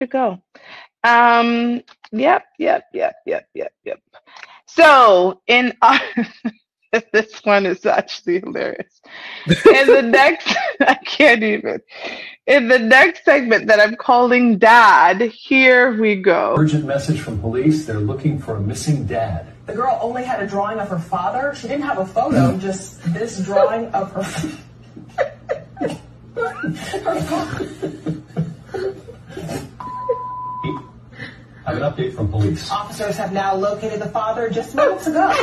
to go. Yep. So in this one is actually hilarious. In the next, I can't even. In the next segment that I'm calling Dad, here we go. Urgent message from police. They're looking for a missing dad. The girl only had a drawing of her father. She didn't have a photo, just this drawing of her father. I have an update from police. Officers have now located the father just moments ago.